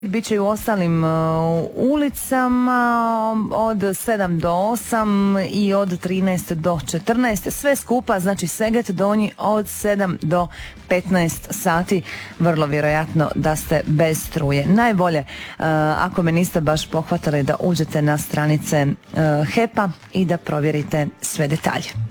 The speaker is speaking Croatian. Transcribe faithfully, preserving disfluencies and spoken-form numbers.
Biće i u ostalim uh, ulicama od sedam do osam i od trinaest do četrnaest. Sve skupa, znači Seget Donji od sedam do petnaest sati. Vrlo vjerojatno da ste bez struje. Najbolje, uh, ako me niste baš pohvatali, da uđete na stranice uh, H E P-a i da provjerite sve detalje.